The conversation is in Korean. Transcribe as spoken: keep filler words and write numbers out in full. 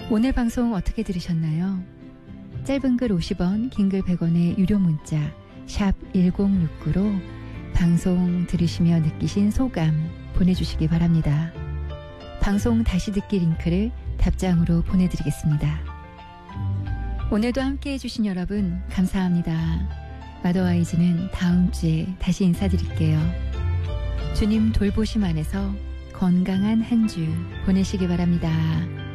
오늘 방송 어떻게 들으셨나요? 짧은 글 오십 원, 긴 글 백 원의 유료 문자 샵 일공육구로 방송 들으시며 느끼신 소감 보내주시기 바랍니다. 방송 다시 듣기 링크를 답장으로 보내드리겠습니다. 오늘도 함께해 주신 여러분 감사합니다. 마더와이즈는 다음 주에 다시 인사드릴게요. 주님 돌보심 안에서 건강한 한 주 보내시기 바랍니다.